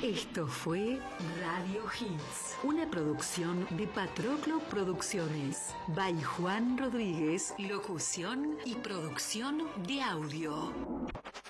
Esto fue Radio Hits, una producción de Patroclo Producciones. By Juan Rodríguez, locución y producción de audio.